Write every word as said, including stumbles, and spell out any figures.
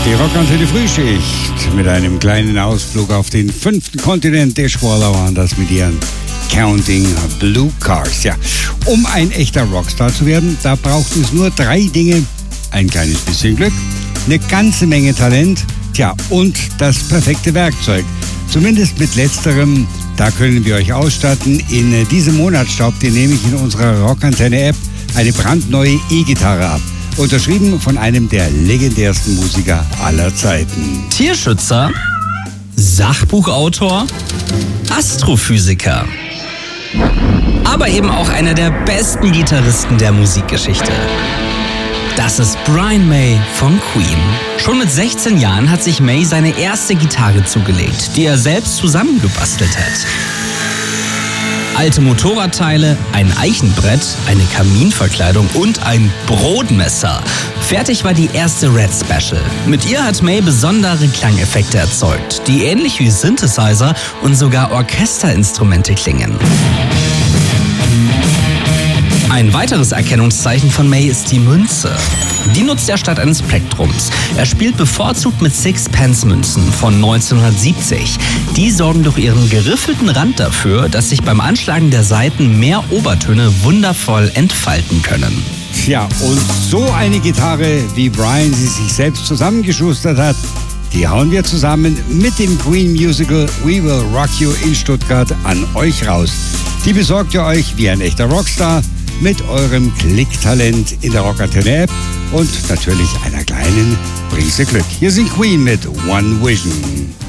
Die Rockantenne Frühschicht mit einem kleinen Ausflug auf den fünften Kontinent. Der Schwaller waren das mit ihren Counting Blue Cars. Ja, um ein echter Rockstar zu werden, da braucht es nur drei Dinge. Ein kleines bisschen Glück, eine ganze Menge Talent, tja, und das perfekte Werkzeug. Zumindest mit letzterem, da können wir euch ausstatten. In diesem Monat staubt ihr nämlich in unserer Rockantenne-App eine brandneue E-Gitarre ab. Unterschrieben von einem der legendärsten Musiker aller Zeiten. Tierschützer, Sachbuchautor, Astrophysiker, aber eben auch einer der besten Gitarristen der Musikgeschichte. Das ist Brian May von Queen. Schon mit sechzehn Jahren hat sich May seine erste Gitarre zugelegt, die er selbst zusammengebastelt hat. Alte Motorradteile, ein Eichenbrett, eine Kaminverkleidung und ein Brotmesser. Fertig war die erste Red Special. Mit ihr hat May besondere Klangeffekte erzeugt, die ähnlich wie Synthesizer und sogar Orchesterinstrumente klingen. Ein weiteres Erkennungszeichen von May ist die Münze. Die nutzt er statt eines Plektrums. Er spielt bevorzugt mit Sixpence-Münzen von neunzehnhundertsiebzig. Die sorgen durch ihren geriffelten Rand dafür, dass sich beim Anschlagen der Saiten mehr Obertöne wundervoll entfalten können. Ja, und so eine Gitarre, wie Brian sie sich selbst zusammengeschustert hat, die hauen wir zusammen mit dem Queen Musical We Will Rock You in Stuttgart an euch raus. Die besorgt ihr euch wie ein echter Rockstar mit eurem Klicktalent in der Rockantenne-App und natürlich einer kleinen Prise Glück. Hier sind Queen mit One Vision.